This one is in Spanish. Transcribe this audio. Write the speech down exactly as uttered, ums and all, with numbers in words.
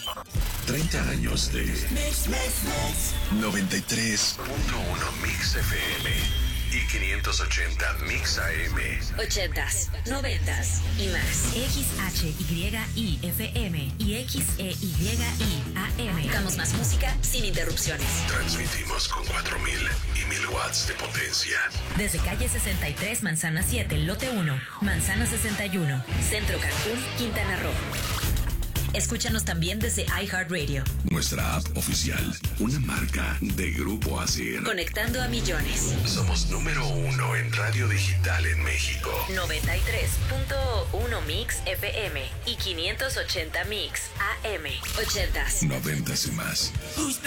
treinta años de Mix, Mix, Mix. noventa y tres punto uno Mix F M y quinientos ochenta Mix A M. ochentas, noventas y más. X H Y I F M y X E Y I A M. Damos más música sin interrupciones. Transmitimos con cuatro mil y mil watts de potencia. Desde calle sesenta y tres, Manzana siete, lote uno, Manzana sesenta y uno. Centro Cancún, Quintana Roo. Escúchanos también desde iHeartRadio. Nuestra app oficial, una marca de Grupo Asir. Conectando a millones. Somos número uno en radio digital en México. noventa y tres punto uno Mix F M y quinientos ochenta Mix A M. ochentas. Noventas y más.